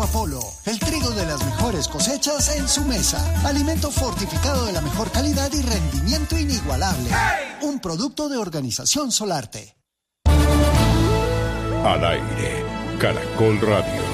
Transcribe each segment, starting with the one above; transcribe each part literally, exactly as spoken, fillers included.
Apolo, el trigo de las mejores cosechas en su mesa. Alimento fortificado de la mejor calidad y rendimiento inigualable. ¡Hey! Un producto de Organización Solarte. Al aire, Caracol Radio.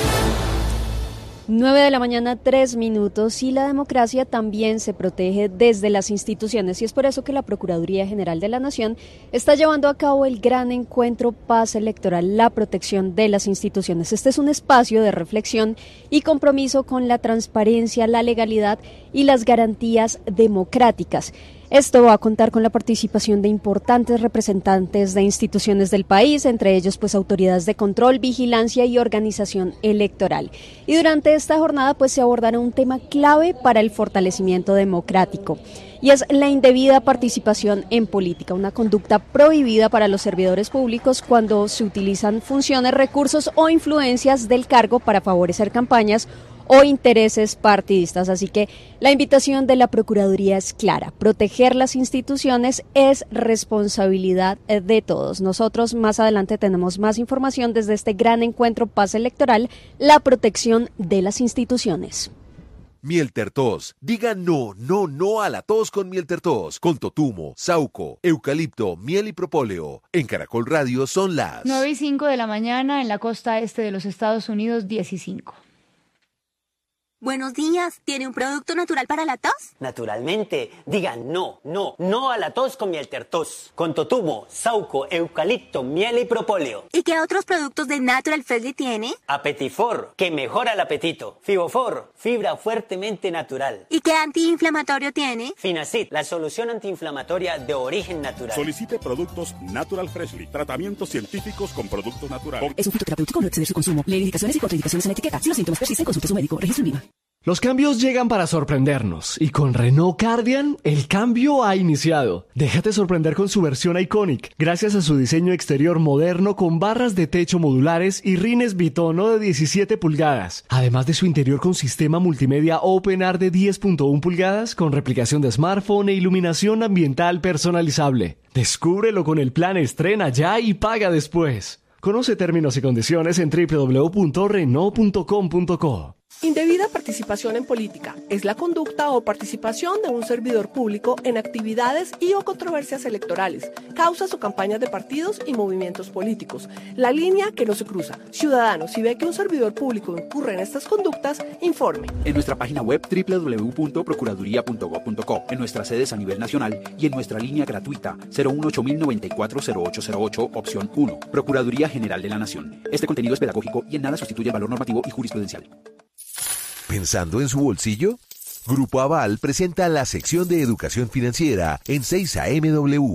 nueve de la mañana, tres minutos, y la democracia también se protege desde las instituciones, y es por eso que la Procuraduría General de la Nación está llevando a cabo el gran encuentro Paz Electoral, la protección de las instituciones. Este es un espacio de reflexión y compromiso con la transparencia, la legalidad y las garantías democráticas. Esto va a contar con la participación de importantes representantes de instituciones del país, entre ellos pues autoridades de control, vigilancia y organización electoral. Y durante esta jornada pues se abordará un tema clave para el fortalecimiento democrático, y es la indebida participación en política, una conducta prohibida para los servidores públicos cuando se utilizan funciones, recursos o influencias del cargo para favorecer campañas o intereses partidistas. Así que la invitación de la Procuraduría es clara: proteger las instituciones es responsabilidad de todos. Nosotros más adelante tenemos más información desde este gran encuentro Paz Electoral, la protección de las instituciones. Mieltertos. Diga no, no, no a la tos con Mieltertos. Con totumo, sauco, eucalipto, miel y propóleo. En Caracol Radio son las nueve y cinco de la mañana, en la costa este de los Estados Unidos, diez y cinco. Buenos días, ¿tiene un producto natural para la tos? Naturalmente, digan no, no, no a la tos con Mieltertos. Con totumo, sauco, eucalipto, miel y propóleo. ¿Y qué otros productos de Natural Freshly tiene? Apetifor, que mejora el apetito. Fibofor, fibra fuertemente natural. ¿Y qué antiinflamatorio tiene? Finacid, la solución antiinflamatoria de origen natural. Solicite productos Natural Freshly, tratamientos científicos con productos naturales. Es un fitoterapéutico, no exceder su consumo. Lee indicaciones y contraindicaciones en la etiqueta. Si los síntomas persisten, consulte a su médico. Registro en I V A. Los cambios llegan para sorprendernos, y con Renault Cardian el cambio ha iniciado. Déjate sorprender con su versión Iconic, gracias a su diseño exterior moderno con barras de techo modulares y rines bitono de diecisiete pulgadas, además de su interior con sistema multimedia OpenAir de diez punto uno pulgadas con replicación de smartphone e iluminación ambiental personalizable. Descúbrelo con el plan Estrena Ya y Paga Después. Conoce términos y condiciones en doble u doble u doble u punto renault punto com punto co. Indebida participación en política es la conducta o participación de un servidor público en actividades y o controversias electorales, causas o campañas de partidos y movimientos políticos. La línea que no se cruza. Ciudadanos, si ve que un servidor público incurre en estas conductas, informe. En nuestra página web doble u doble u doble u punto procuraduría punto gob punto co, en nuestras sedes a nivel nacional y en nuestra línea gratuita cero uno ocho mil noventa y cuatro cero ocho cero ocho, opción uno. Procuraduría General de la Nación. Este contenido es pedagógico y en nada sustituye el valor normativo y jurisprudencial. ¿Pensando en su bolsillo? Grupo Aval presenta la sección de educación financiera en seis A M W.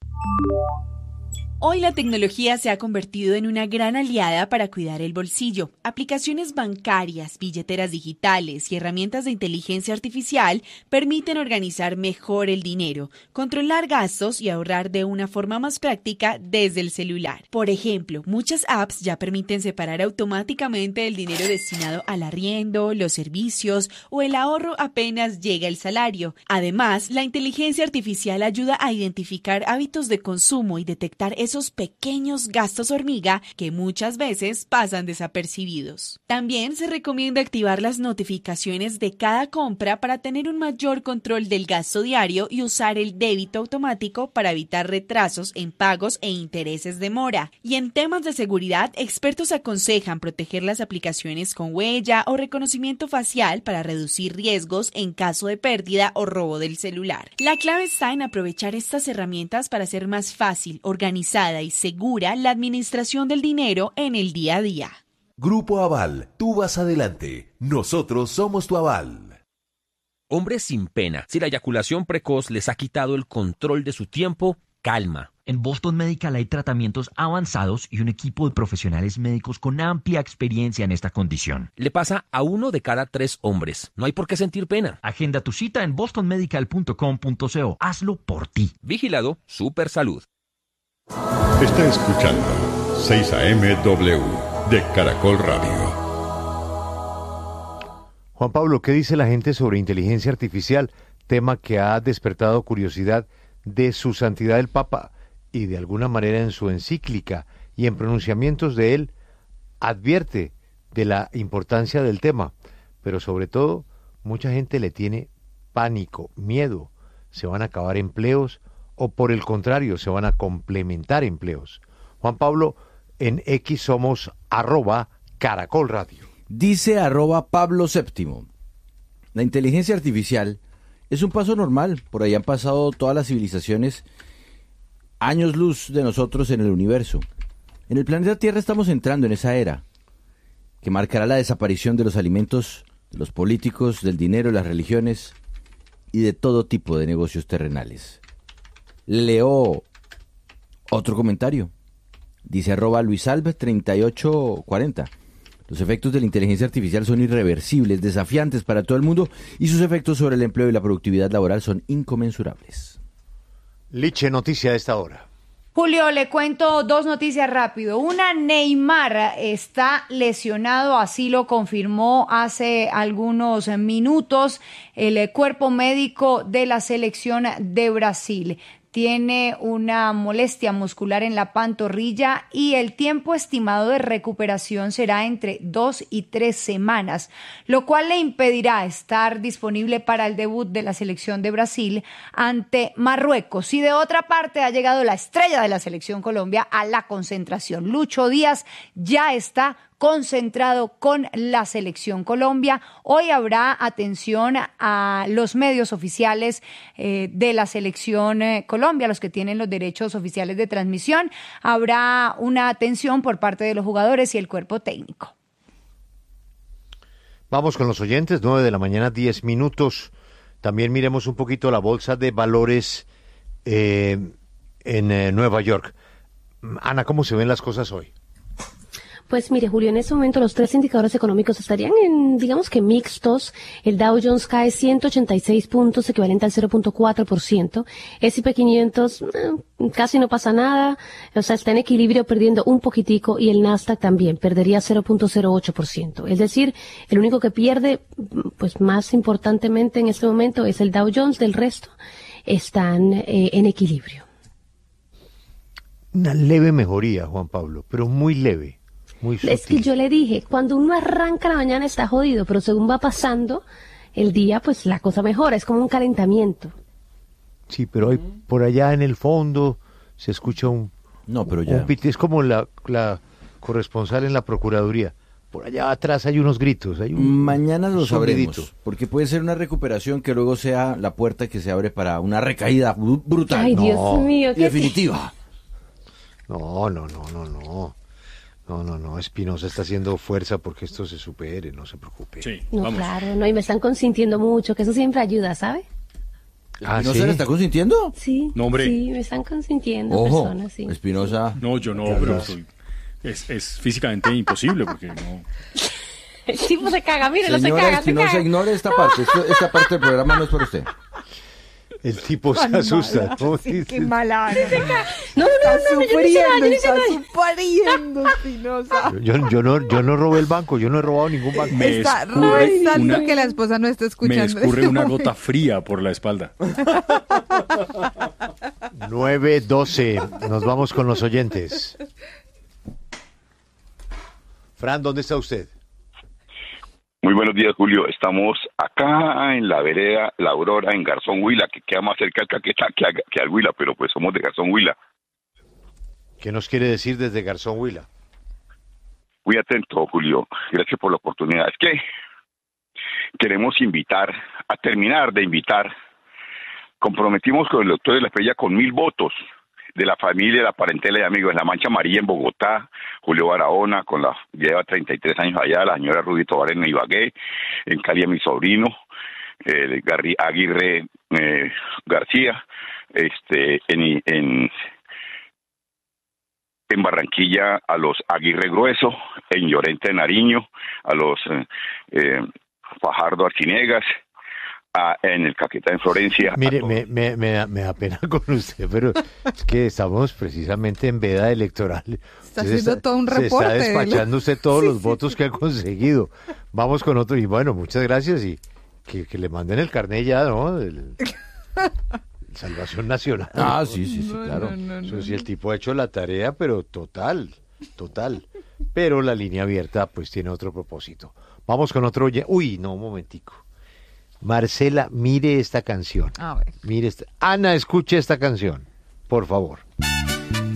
Hoy la tecnología se ha convertido en una gran aliada para cuidar el bolsillo. Aplicaciones bancarias, billeteras digitales y herramientas de inteligencia artificial permiten organizar mejor el dinero, controlar gastos y ahorrar de una forma más práctica desde el celular. Por ejemplo, muchas apps ya permiten separar automáticamente el dinero destinado al arriendo, los servicios o el ahorro apenas llega el salario. Además, la inteligencia artificial ayuda a identificar hábitos de consumo y detectar esos pequeños gastos hormiga que muchas veces pasan desapercibidos. También se recomienda activar las notificaciones de cada compra para tener un mayor control del gasto diario y usar el débito automático para evitar retrasos en pagos e intereses de mora. Y en temas de seguridad, expertos aconsejan proteger las aplicaciones con huella o reconocimiento facial para reducir riesgos en caso de pérdida o robo del celular. La clave está en aprovechar estas herramientas para hacer más fácil, organizada y segura la administración del dinero en el día a día. Grupo Aval, tú vas adelante. Nosotros somos tu aval. Hombres sin pena. Si la eyaculación precoz les ha quitado el control de su tiempo, calma. En Boston Medical hay tratamientos avanzados y un equipo de profesionales médicos con amplia experiencia en esta condición. Le pasa a uno de cada tres hombres. No hay por qué sentir pena. Agenda tu cita en boston medical punto com punto co. Hazlo por ti. Vigilado Super Salud. Está escuchando seis A M W de Caracol Radio. Juan Pablo, ¿qué dice la gente sobre inteligencia artificial? Tema que ha despertado curiosidad de su santidad el Papa y de alguna manera en su encíclica y en pronunciamientos de él advierte de la importancia del tema, pero sobre todo mucha gente le tiene pánico, miedo. Se van a acabar empleos o por el contrario, se van a complementar empleos. Juan Pablo, en X somos arroba Caracol Radio. Dice arroba Pablo Séptimo. La inteligencia artificial es un paso normal. Por ahí han pasado todas las civilizaciones, años luz de nosotros en el universo. En el planeta Tierra estamos entrando en esa era que marcará la desaparición de los alimentos, de los políticos, del dinero, las religiones y de todo tipo de negocios terrenales. Leo otro comentario. Dice arroba Luisalve treinta y ocho cuarenta. Los efectos de la inteligencia artificial son irreversibles, desafiantes para todo el mundo y sus efectos sobre el empleo y la productividad laboral son inconmensurables. Liche, noticia de esta hora. Julio, le cuento dos noticias rápido. Una, Neymar está lesionado, así lo confirmó hace algunos minutos el cuerpo médico de la selección de Brasil. Tiene una molestia muscular en la pantorrilla y el tiempo estimado de recuperación será entre dos y tres semanas, lo cual le impedirá estar disponible para el debut de la selección de Brasil ante Marruecos. Y de otra parte ha llegado la estrella de la selección Colombia a la concentración. Lucho Díaz ya está concentrado con la selección Colombia. Hoy habrá atención a los medios oficiales eh, de la selección eh, Colombia, los que tienen los derechos oficiales de transmisión. Habrá una atención por parte de los jugadores y el cuerpo técnico. Vamos con los oyentes, nueve de la mañana, diez minutos. También miremos un poquito la bolsa de valores eh, en eh, Nueva York. Ana, ¿cómo se ven las cosas hoy? Pues mire, Julio, en este momento los tres indicadores económicos estarían en, digamos que mixtos. El Dow Jones cae ciento ochenta y seis puntos, equivalente al cero punto cuatro por ciento. ese y pe quinientos, eh, casi no pasa nada, o sea, está en equilibrio perdiendo un poquitico, y el Nasdaq también perdería cero punto cero ocho por ciento. Es decir, el único que pierde, pues más importantemente en este momento, es el Dow Jones. Del resto están eh, en equilibrio. Una leve mejoría, Juan Pablo, pero muy leve. Muy es que yo le dije, cuando uno arranca la mañana está jodido, pero según va pasando el día, pues la cosa mejora, es como un calentamiento. Sí, pero hay, por allá en el fondo se escucha un... No, pero ya... Un piti, es como la, la corresponsal en la Procuraduría. Por allá atrás hay unos gritos. Hay un, Mañana lo un sabremos, porque puede ser una recuperación que luego sea la puerta que se abre para una recaída brutal. Ay, no, Dios mío. ¿Qué definitiva. No, no, no, no, no. No, no, no, Espinosa está haciendo fuerza porque esto se supere, no se preocupe. Sí, no, vamos. claro, no, y me están consintiendo mucho, que eso siempre ayuda, ¿sabe? Ah, ¿Espinosa le está consintiendo? Sí, no, hombre. Sí, me están consintiendo. Ojo, personas, sí. Espinosa. No, yo no, pero soy, es, es físicamente imposible porque no... El tipo se caga, mire, no se Señora caga, Espinosa, se caga. ignore esta parte, esto, esta parte del programa no es para usted. El tipo se asusta. ¿No? Sí, qué mala. No, no, Está no, no, yo no hice sufriendo, nada, yo no hice está nada. sufriendo, Espinosa. Yo, yo, no, yo no robé el banco, yo no he robado ningún banco. Me Está escurre rezando una- que la esposa no esté Me escuchando. escurre en una este gota momento. fría por la espalda. nueve doce, nos vamos con los oyentes. Fran, ¿dónde está usted? Muy buenos días, Julio. Estamos acá en la vereda La Aurora, en Garzón Huila, que queda más cerca acá que, que, que al Huila, pero pues somos de Garzón Huila. ¿Qué nos quiere decir desde Garzón Huila? Muy atento, Julio. Gracias por la oportunidad. Es que queremos invitar, a terminar de invitar, comprometimos con el doctor de la Estrella con mil votos de la familia, la parentela y amigos, La Mancha Amarilla en Bogotá, Julio Barahona, con la lleva treinta y tres años allá, la señora Rudy Tobar en Ibagué, en Cali a mi sobrino, eh, Garri, Aguirre eh, García, este, en, en, en Barranquilla a los Aguirre Grueso, en Llorente de Nariño, a los eh, eh, Fajardo Arciniegas, a, en el Caquetá en Florencia. Mire, me, me, me, da, me da pena con usted, pero es que estamos precisamente en veda electoral. Está Usted haciendo todo un se reporte. está despachando usted todos Sí, los sí, votos que ha conseguido. Vamos con otro, y bueno, muchas gracias, y que, que le manden el carnet ya, ¿no? Del, Salvación Nacional. Ah, sí, sí, sí, No, claro. no, no, Eso no, sí, no. el tipo ha hecho la tarea, pero total. total. Pero la línea abierta pues tiene otro propósito. Vamos con otro... Uy, no, un momentico. Marcela, mire esta canción. A ver. Mire esta... Ana, escuche esta canción, por favor.